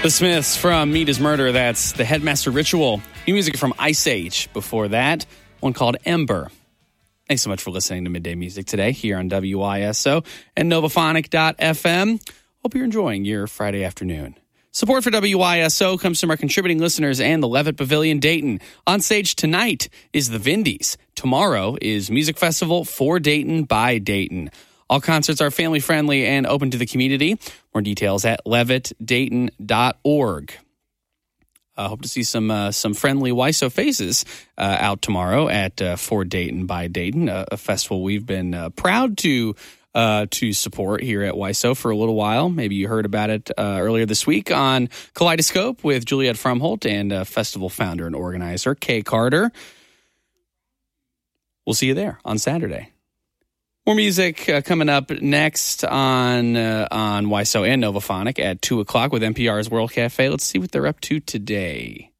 The Smiths from Meat is Murder. That's the Headmaster Ritual. New music from Ice Age. Before that, one called Ember. Thanks so much for listening to Midday Music today here on WISO and Novaphonic.fm. Hope you're enjoying your Friday afternoon. Support for WISO comes from our contributing listeners and the Levitt Pavilion Dayton. On stage tonight is the Vindies. Tomorrow is Music Festival for Dayton by Dayton. All concerts are family-friendly and open to the community. More details at levittdayton.org. I hope to see some friendly WISO faces out tomorrow at For Dayton by Dayton, a festival we've been proud to support here at WISO for a little while. Maybe you heard about it earlier this week on Kaleidoscope with Juliet Frumholt and festival founder and organizer Kay Carter. We'll see you there on Saturday. More music coming up next on WISO and Novaphonic at 2 o'clock with NPR's World Cafe. Let's see what they're up to today.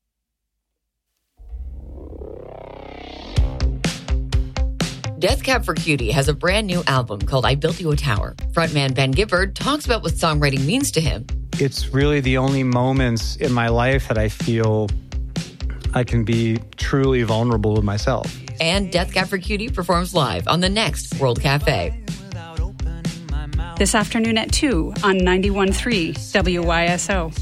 Death Cab for Cutie has a brand new album called I Built You a Tower. Frontman Ben Gibbard talks about what songwriting means to him. It's really the only moments in my life that I feel I can be truly vulnerable with myself. And Death Cab for Cutie performs live on the next World Cafe. This afternoon at 2 on 91.3 WISO.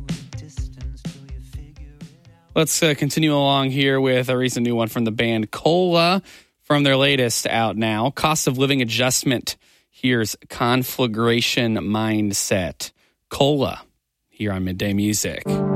Let's continue along here with a recent new one from the band Cola from their latest out now. Cost of Living Adjustment. Here's Conflagration Mindset. Cola here on Midday Music.